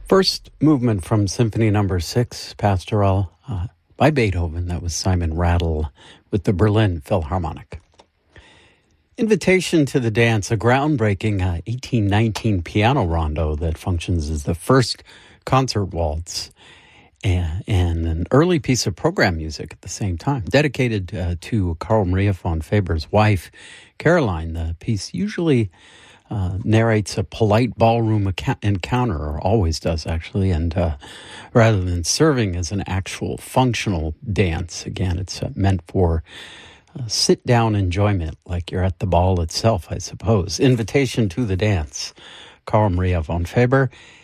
First movement from Symphony Number 6, Pastoral, by Beethoven. That was Simon Rattle with the Berlin Philharmonic. Invitation to the Dance, a groundbreaking 1819 piano rondo that functions as the first concert waltz and an early piece of program music at the same time. Dedicated to Carl Maria von Faber's wife, Caroline, the piece usually narrates a polite ballroom encounter, or always does actually, and rather than serving as an actual functional dance, again, it's meant for sit-down enjoyment, like you're at the ball itself, I suppose. Invitation to the Dance, Carl Maria von Faber.